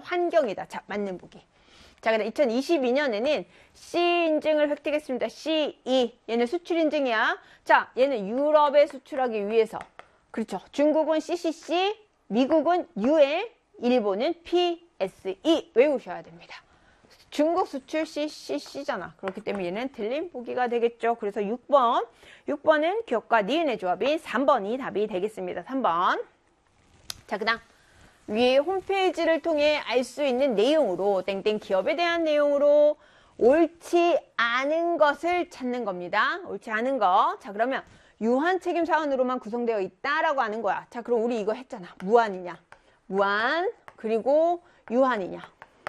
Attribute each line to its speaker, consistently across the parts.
Speaker 1: 환경이다. 자, 맞는 보기. 자, 그다음 2022년에는 C 인증을 획득했습니다. CE. 얘는 수출 인증이야. 자, 얘는 유럽에 수출하기 위해서. 그렇죠. 중국은 CCC, 미국은 UL, 일본은 PSE. 외우셔야 됩니다. 중국 수출 CCC잖아. 그렇기 때문에 얘는 틀린 보기가 되겠죠. 그래서 6번. 6번은 기업과 니은의 조합인 3번이 답이 되겠습니다. 3번. 자, 그 다음. 위에 홈페이지를 통해 알 수 있는 내용으로 땡땡 기업에 대한 내용으로 옳지 않은 것을 찾는 겁니다. 옳지 않은 거. 자, 그러면 유한 책임 사원으로만 구성되어 있다라고 하는 거야. 자, 그럼 우리 이거 했잖아. 무한이냐. 무한 그리고 유한이냐.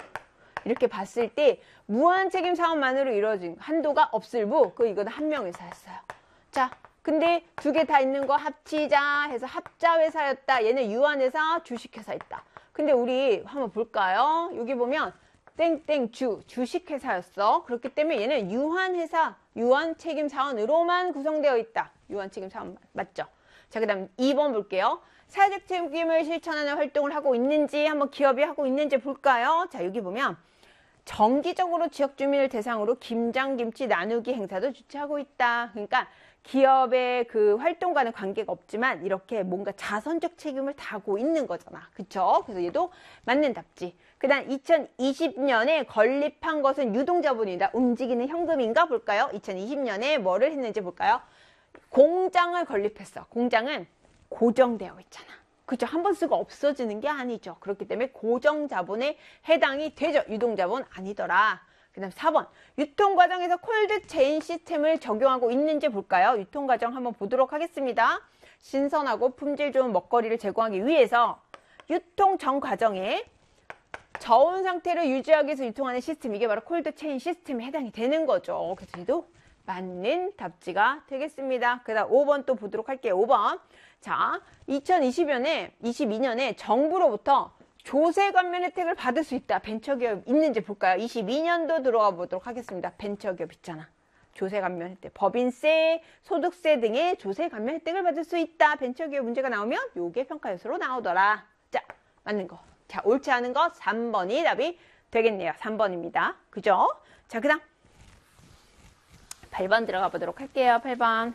Speaker 1: 이렇게 봤을 때 무한 책임 사원만으로 이루어진 한도가 없을부. 이거는 한 명 회사였어요. 자, 근데 두 개 다 있는 거 합치자 해서 합자회사였다. 얘는 유한회사, 주식회사였다. 근데 우리 한번 볼까요? 여기 보면 땡땡 주식회사였어. 그렇기 때문에 얘는 유한회사, 유한책임사원으로만 구성되어 있다. 유한책임사원 맞죠? 자, 그 다음 2번 볼게요. 사회적 책임을 실천하는 활동을 하고 있는지 한번 기업이 하고 있는지 볼까요? 자, 여기 보면 정기적으로 지역 주민을 대상으로 김장김치 나누기 행사도 주최하고 있다. 그러니까 기업의 그 활동과는 관계가 없지만 이렇게 뭔가 자선적 책임을 다하고 있는 거잖아. 그쵸? 그래서 얘도 맞는 답지. 그 다음 2020년에 건립한 것은 유동자본이다. 움직이는 현금인가 볼까요? 2020년에 뭐를 했는지 볼까요? 공장을 건립했어. 공장은 고정되어 있잖아. 그죠? 한 번 쓰고 없어지는 게 아니죠. 그렇기 때문에 고정자본에 해당이 되죠. 유동자본 아니더라. 그 다음 4번. 유통과정에서 콜드체인 시스템을 적용하고 있는지 볼까요? 유통과정 한번 보도록 하겠습니다. 신선하고 품질 좋은 먹거리를 제공하기 위해서 유통 전 과정에 저온 상태를 유지하기 위해서 유통하는 시스템. 이게 바로 콜드체인 시스템에 해당이 되는 거죠. 그래서 얘도 맞는 답지가 되겠습니다. 그 다음 5번 또 보도록 할게요. 5번. 자, 2022년에 정부로부터 조세 감면 혜택을 받을 수 있다. 벤처기업 있는지 볼까요? 22년도 들어가 보도록 하겠습니다. 벤처기업 있잖아. 조세 감면 혜택. 법인세, 소득세 등의 조세 감면 혜택을 받을 수 있다. 벤처기업 문제가 나오면 요게 평가 요소로 나오더라. 자, 맞는 거. 자, 옳지 않은 거 3번이 답이 되겠네요. 3번입니다. 그죠? 자, 그 다음 8번 들어가 보도록 할게요. 8번.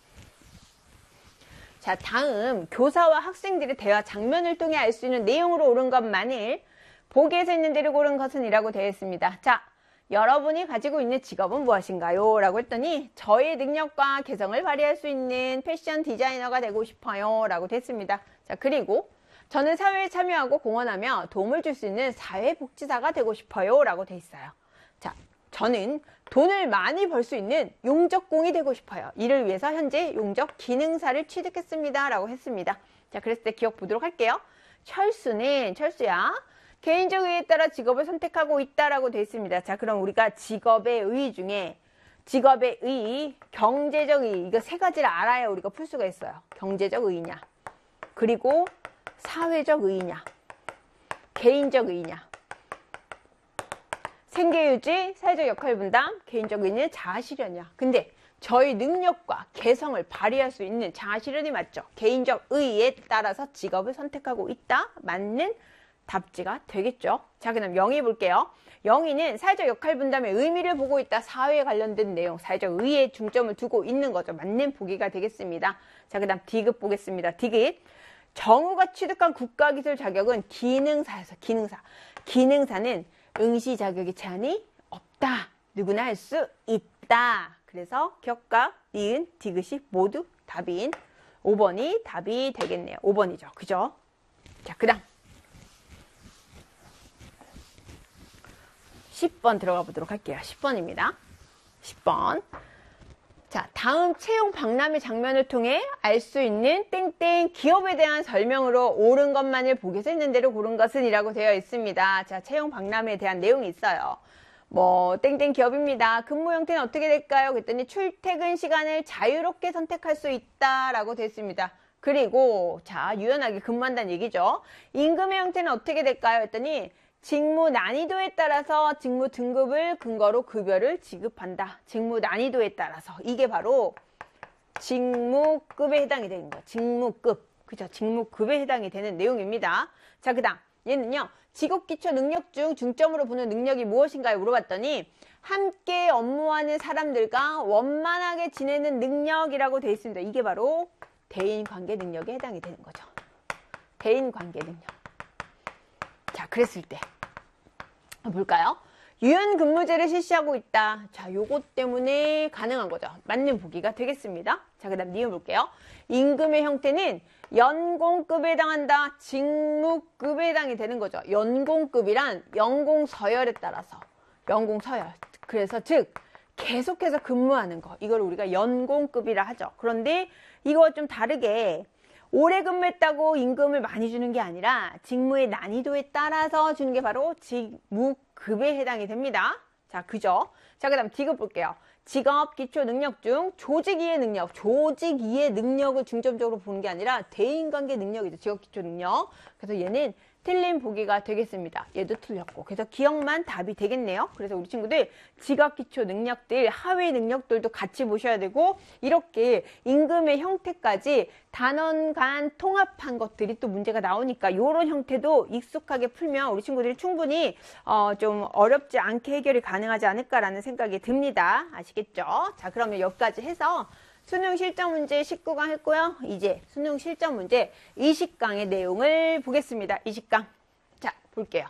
Speaker 1: 자, 다음 교사와 학생들의 대화 장면을 통해 알 수 있는 내용으로 옳은 것만을 보기에서 있는 대로 고른 것은 이라고 되어 있습니다. 자, 여러분이 가지고 있는 직업은 무엇인가요? 라고 했더니 저의 능력과 개성을 발휘할 수 있는 패션 디자이너가 되고 싶어요. 라고 됐습니다. 자, 그리고 저는 사회에 참여하고 공헌하며 도움을 줄 수 있는 사회복지사가 되고 싶어요. 라고 돼 있어요. 자, 저는 돈을 많이 벌 수 있는 용접공이 되고 싶어요. 이를 위해서 현재 용접 기능사를 취득했습니다. 라고 했습니다. 자, 그랬을 때 기억 보도록 할게요. 철수야. 개인적 의의에 따라 직업을 선택하고 있다라고 되어 있습니다. 자, 그럼 우리가 직업의 의의 중에 직업의 의의, 경제적 의의, 이거 세 가지를 알아야 우리가 풀 수가 있어요. 경제적 의의냐, 그리고 사회적 의의냐, 개인적 의의냐. 생계유지, 사회적 역할 분담, 개인적 의의는 자아실현이야. 근데 저희 능력과 개성을 발휘할 수 있는 자아실현이 맞죠? 개인적 의의에 따라서 직업을 선택하고 있다. 맞는 답지가 되겠죠. 자, 그럼 영의 볼게요. 영의는 사회적 역할 분담의 의미를 보고 있다. 사회에 관련된 내용, 사회적 의의에 중점을 두고 있는 거죠. 맞는 보기가 되겠습니다. 자, 그 다음 D급 보겠습니다. D급. 정우가 취득한 국가기술 자격은 기능사에서 기능사는 응시 자격의 제한이 없다. 누구나 할 수 있다. 그래서 기업과 니은, 디귿이 모두 답인 5번이 답이 되겠네요. 5번이죠. 그죠? 자, 그 다음 10번 들어가 보도록 할게요. 10번입니다. 10번. 자, 다음 채용 박람회 장면을 통해 알 수 있는 땡땡 기업에 대한 설명으로 옳은 것만을 보기에서 있는 대로 고른 것은 이라고 되어 있습니다. 자, 채용 박람회에 대한 내용이 있어요. 뭐 땡땡 기업입니다. 근무 형태는 어떻게 될까요? 그랬더니 출퇴근 시간을 자유롭게 선택할 수 있다라고 되어 있습니다. 그리고 자, 유연하게 근무한다는 얘기죠. 임금의 형태는 어떻게 될까요? 했더니 직무 난이도에 따라서 직무 등급을 근거로 급여를 지급한다. 직무 난이도에 따라서. 이게 바로 직무급에 해당이 되는 거예요. 직무급. 그죠? 직무급에 해당이 되는 내용입니다. 자, 그 다음 얘는요. 직업기초 능력 중 중점으로 보는 능력이 무엇인가요? 물어봤더니 함께 업무하는 사람들과 원만하게 지내는 능력이라고 되어 있습니다. 이게 바로 대인관계 능력에 해당이 되는 거죠. 대인관계 능력. 자, 그랬을 때 볼까요? 유연근무제를 실시하고 있다. 자, 요것 때문에 가능한 거죠. 맞는 보기가 되겠습니다. 자, 그 다음 니은 볼게요. 임금의 형태는 연공급에 해당한다. 직무급에 해당이 되는 거죠. 연공급이란 연공서열에 따라서 연공서열. 그래서 즉 계속해서 근무하는 거. 이걸 우리가 연공급이라 하죠. 그런데 이거 좀 다르게 오래 근무했다고 임금을 많이 주는 게 아니라 직무의 난이도에 따라서 주는 게 바로 직무급에 해당이 됩니다. 자, 그죠? 자, 그 다음 디귿 볼게요. 직업 기초 능력 중 조직 이해 능력, 조직 이해 능력을 중점적으로 보는 게 아니라 대인관계 능력이죠. 직업 기초 능력. 그래서 얘는 틀린 보기가 되겠습니다. 얘도 틀렸고. 그래서 기억만 답이 되겠네요. 그래서 우리 친구들 직업 기초 능력들, 하위 능력들도 같이 보셔야 되고 이렇게 임금의 형태까지 단원 간 통합한 것들이 또 문제가 나오니까 이런 형태도 익숙하게 풀면 우리 친구들이 충분히 좀 어렵지 않게 해결이 가능하지 않을까라는 생각이 듭니다. 아시겠죠? 자, 그러면 여기까지 해서 수능 실전 문제 19강 했고요. 이제 수능 실전 문제 20강의 내용을 보겠습니다. 20강. 자, 볼게요.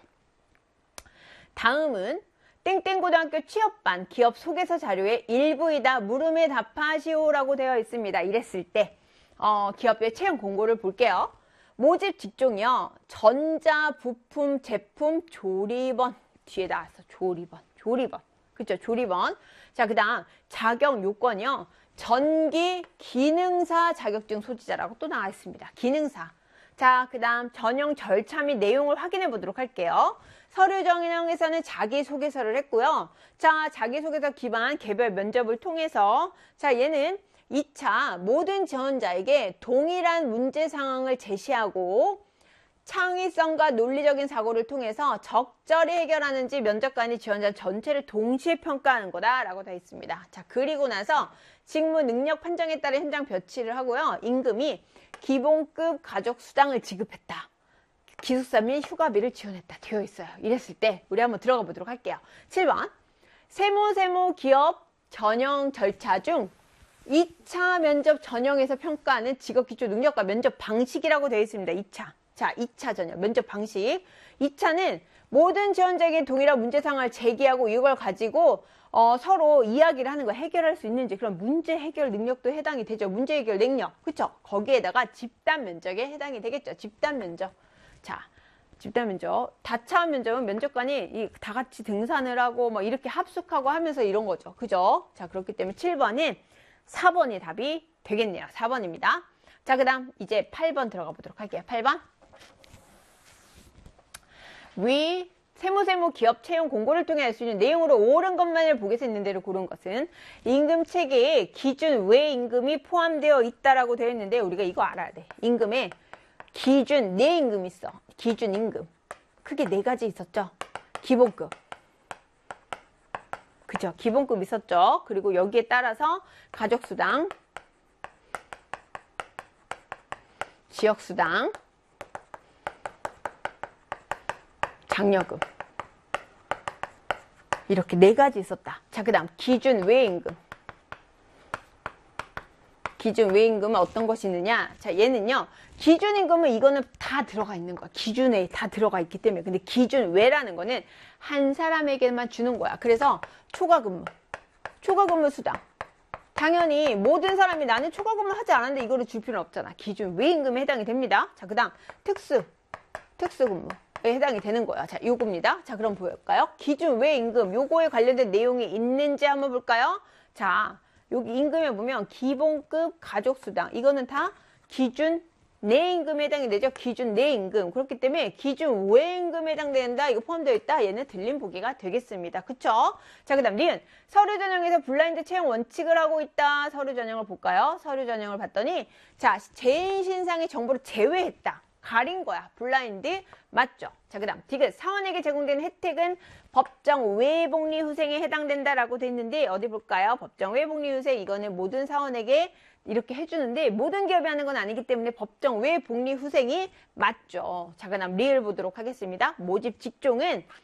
Speaker 1: 다음은 땡땡고등학교 취업반 기업 소개서 자료의 일부이다. 물음에 답하시오라고 되어 있습니다. 이랬을 때 기업의 채용 공고를 볼게요. 모집 직종이요. 전자, 부품, 제품, 조리원. 뒤에 나왔어. 조리원. 그쵸? 조리원. 자, 그 다음 자격 요건이요. 전기 기능사 자격증 소지자라고 또 나와 있습니다. 기능사. 자, 그 다음 전형 절차 및 내용을 확인해 보도록 할게요. 서류 전형에서는 자기소개서를 했고요. 자, 자기소개서 기반 개별 면접을 통해서 자, 얘는 2차 모든 지원자에게 동일한 문제 상황을 제시하고 창의성과 논리적인 사고를 통해서 적절히 해결하는지 면접관이 지원자 전체를 동시에 평가하는 거다라고 되어 있습니다. 자, 그리고 나서 직무 능력 판정에 따라 현장 배치를 하고요. 임금이 기본급 가족수당을 지급했다. 기숙사 및 휴가비를 지원했다. 되어 있어요. 이랬을 때 우리 한번 들어가 보도록 할게요. 7번 세모 기업 전형 절차 중 2차 면접 전형에서 평가하는 직업기초 능력과 면접 방식이라고 되어 있습니다. 2차. 자, 2차 전형, 면접 방식. 2차는 모든 지원자에게 동일한 문제상을 제기하고 이걸 가지고 서로 이야기를 하는 거 해결할 수 있는지 그런 문제 해결 능력도 해당이 되죠. 문제 해결 능력. 그쵸? 거기에다가 집단 면접에 해당이 되겠죠. 집단 면접. 자, 집단 면접. 다차원 면접은 면접관이 다 같이 등산을 하고 뭐 이렇게 합숙하고 하면서 이런 거죠. 그죠? 자, 그렇기 때문에 7번은 4번이 답이 되겠네요. 4번입니다. 자, 그 다음 이제 8번 들어가 보도록 할게요. 8번. 위 세무 기업 채용 공고를 통해 알 수 있는 내용으로 옳은 것만을 보게서 있는 대로 고른 것은 임금 체계에 기준 외 임금이 포함되어 있다라고 되어 있는데 우리가 이거 알아야 돼. 임금에 기준 내 임금 있어. 기준 임금. 크게 4가지 있었죠. 기본급. 그죠? 기본급 있었죠. 그리고 여기에 따라서 가족수당, 지역수당, 장려금. 이렇게 4가지 있었다. 자, 그 다음 기준 외임금. 기준 외임금은 어떤 것이 있느냐? 자, 얘는요. 기준 임금은 이거는 다 들어가 있는 거야. 기준에 다 들어가 있기 때문에. 근데 기준 외라는 거는 한 사람에게만 주는 거야. 그래서 초과근무 수당. 당연히 모든 사람이 나는 초과근무 하지 않았는데 이거를 줄 필요는 없잖아. 기준 외임금에 해당이 됩니다. 자, 그 다음 특수근무. 해당이 되는 거야. 자, 요겁니다. 자, 그럼 볼까요? 기준 외 임금 요거에 관련된 내용이 있는지 한번 볼까요? 자, 여기 임금에 보면 기본급 가족수당 이거는 다 기준 내 임금에 해당이 되죠. 기준 내 임금. 그렇기 때문에 기준 외 임금에 해당된다. 이거 포함되어 있다. 얘는 틀린 보기가 되겠습니다. 그쵸? 자, 그 다음 니은 서류 전형에서 블라인드 채용 원칙을 하고 있다. 서류 전형을 볼까요? 서류 전형을 봤더니 자, 재인 신상의 정보를 제외했다. 가린 거야. 블라인드 맞죠? 자, 그 다음 디귿 사원에게 제공되는 혜택은 법정 외복리 후생에 해당된다라고 돼 있는데 어디 볼까요? 법정 외복리 후생 이거는 모든 사원에게 이렇게 해주는데 모든 기업이 하는 건 아니기 때문에 법정 외복리 후생이 맞죠. 자, 그 다음 리을 보도록 하겠습니다. 모집 직종은